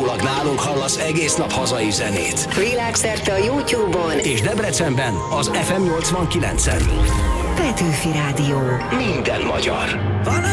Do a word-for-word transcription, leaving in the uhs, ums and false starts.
Utólag nálunk hallasz egész nap hazai zenét. Világszerte a YouTube-on és Debrecenben az ef em nyolcvankilencen. Petőfi Rádió. Minden magyar.